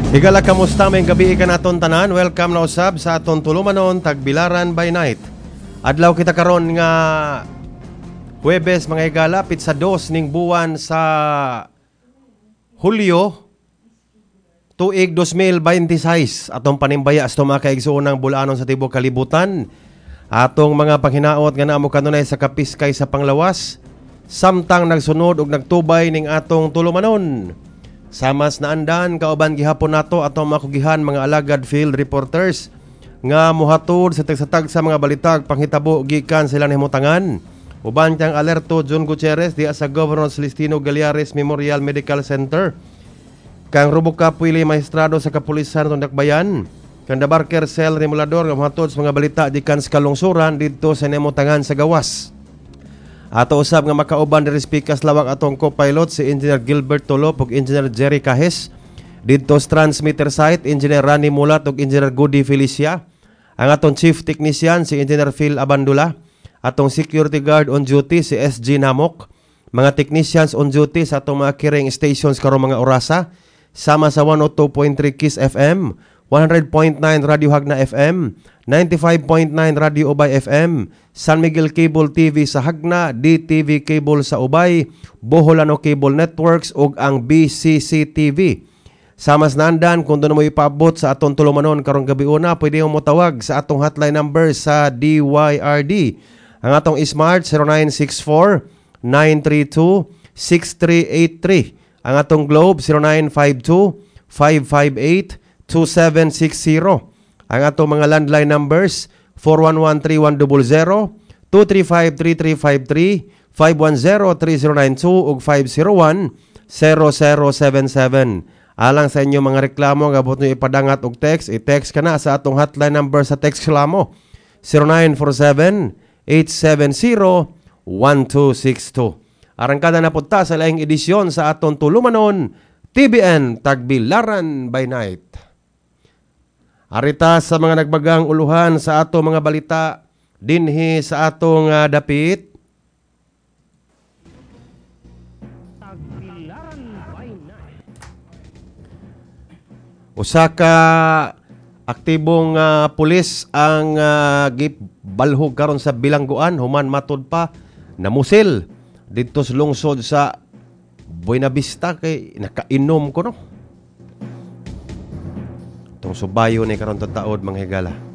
Higala, kamusta may gabi ka naton tanan? Welcome na usab sa aton tulumanon Tagbilaran by Night. Adlaw kita karon nga Huwebes mga higala, pitsa 2 ning buwan sa Hulyo tuig 2026. Atong panimbaya sa mga kaigsuonang bulanon sa tibok kalibutan. Atong mga panghinaot nga naamo kanunay sa kapiskay sa panglawas, samtang nagsunod ug nagtubay ning atong tulumanon. Samas na andan kauban gihapon nato atong makugihan mga alagad field reporters nga mohatod sa tagsatag sa mga balitag panghitabo gikan sila himutangan. Uban tiyang alerto John Gutierrez diya sa Governor Celestino Galiares Memorial Medical Center. Kang Rubo Capuili Maestrado sa Kapulisan ng Dakbayan. Kang Dabarker Cell Remulador nga mohatod sa mga balita gikan sa kalungsuran didto sa himutangan sa gawas. Ato usab nga makauban diri speakers lawak atong co-pilot si Engineer Gilbert Tolop ug Engineer Jerry Cajes. Dito sa transmitter site Engineer Rani Mulat ug Engineer Goody Felicia. Ang atong chief technician si Engineer Phil Abandula. Atong security guard on duty si SG Namok. Mga technicians on duty sa atong mga carrying stations karong mga orasa sama sa 102.3 Kiss FM, 100.9 Radio Hagna FM, 95.9 Radio Ubay FM, San Miguel Cable TV sa Hagna, DTV Cable sa Ubay, Boholano Cable Networks ug ang BCC-TV. Samas nandan kung doon mo ipaabot sa atong tulumanon karong gabi una, pwede mo tawag sa atong hotline number sa DYRD. Ang atong Smart 0964-932-6383. Ang atong Globe 0952-558-2760. Ang atong mga landline numbers 411-3100, 235-3353, 510-3092 ug 501-0077. Alang sa inyo mga reklamo nga abot nyo ipadangat og text, i-text ka na sa atong hotline number sa text reklamo 0947-870-1262. Arangkada na punta sa laing edisyon sa atong tulumanon TBN Tagbilaran by Night. Arita sa mga nagbagang uluhan sa atong mga balita dinhi sa atong dapit. Tagbilaran by Night. Usa ka aktibong pulis ang gibalhog karon sa bilangguan human matud pa namusil dito sa lungsod sa Buena Vista kay nakainom ko no. Itong subayo ni karon taod mga higala.